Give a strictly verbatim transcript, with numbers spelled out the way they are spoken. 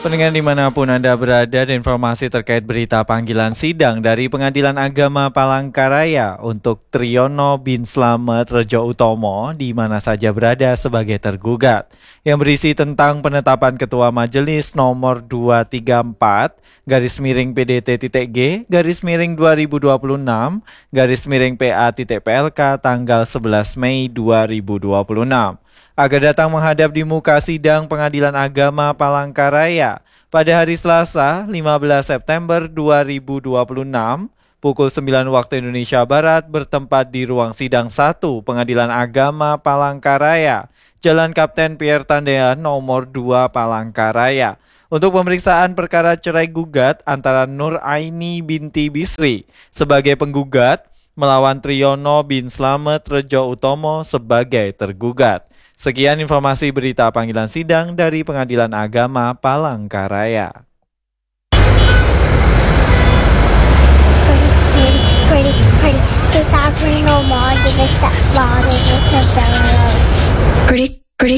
Pendengar dimanapun Anda berada, dan informasi terkait berita panggilan sidang dari Pengadilan Agama Palangkaraya untuk Triyono bin Slamet Rejo Utomo di mana saja berada sebagai tergugat, yang berisi tentang penetapan Ketua Majelis nomor dua tiga empat garis miring P D T.G garis miring dua ribu dua puluh enam garis miring P A.P L K tanggal sebelas Mei dua ribu dua puluh enam. Agar datang menghadap di muka sidang Pengadilan Agama Palangkaraya pada hari Selasa lima belas September dua ribu dua puluh enam pukul sembilan waktu Indonesia Barat bertempat di ruang sidang satu Pengadilan Agama Palangkaraya, Jalan Kapten Pierre Tandean nomor dua Palangkaraya, untuk pemeriksaan perkara cerai gugat antara Nur Aini binti Bisri sebagai penggugat melawan Triyono bin Slamet Rejo Utomo sebagai tergugat. Sekian informasi berita panggilan sidang dari Pengadilan Agama Palangkaraya. Pretty, pretty, pretty, 'cause I've no more, give it that far, just a pretty.